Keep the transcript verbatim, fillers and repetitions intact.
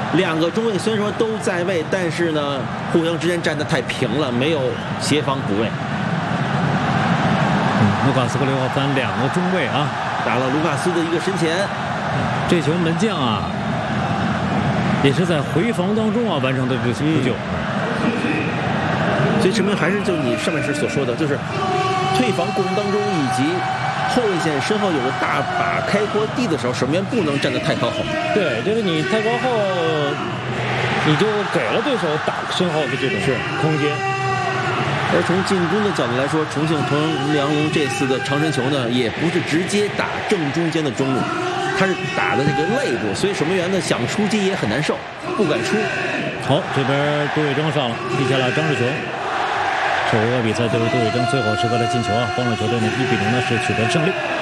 两个中卫虽然说都在位，但是呢，互相之间站得太平了，没有协防补位。 嗯，卢卡斯和刘浩帆两个中卫啊， 打了卢卡斯的一个身前， 这球门将啊，也是在回防当中啊完成的这个扑救。 所以证明还是就是你上面是所说的，就是退防过程当中以及后卫线身后有个大把开阔地的时候，守门员不能站得太靠后。 对，就是你太靠后，你就给了对手打身后的这种是空间。 而从进攻的角度来说，重庆同梁龙这次的长传球呢，也不是直接打正中间的中路，他是打的这个肋部，所以守门员呢想出击也很难受，不敢出。 好，这边杜伟征上了，踢下了张志雄。首回合比赛对于杜伟征最后时刻的进球啊，帮助球队呢一比零呢是取得胜利。